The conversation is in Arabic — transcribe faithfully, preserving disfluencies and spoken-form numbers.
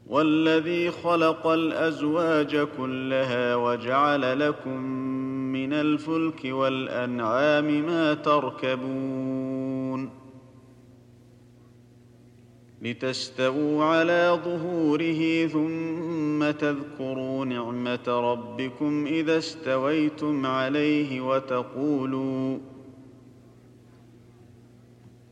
والذي خلق الأزواج كلها وجعل لكم من الفلك والأنعام ما تركبون لتستووا على ظهوره ثم تذكروا نعمة ربكم إذا استويتم عليه وتقولوا